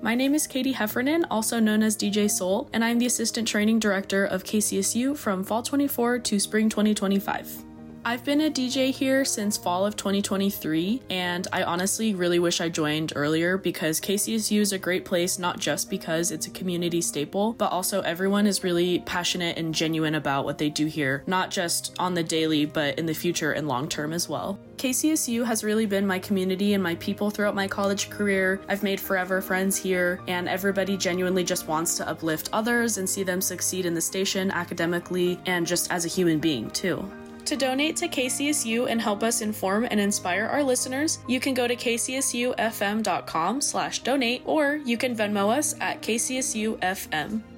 My name is Katie Heffernan, also known as DJ Soul, and I'm the Assistant Training Director of KCSU from Fall 24 to Spring 2025. I've been a DJ here since fall of 2023, and I honestly really wish I joined earlier because KCSU is a great place not just because it's a community staple, but also everyone is really passionate and genuine about what they do here, not just on the daily, but in the future and long term as well. KCSU has really been my community and my people throughout my college career. I've made forever friends here, and everybody genuinely just wants to uplift others and see them succeed in the station academically and just as a human being too. To donate to KCSU and help us inform and inspire our listeners, you can go to kcsufm.com/donate, or you can Venmo us at KCSUFM.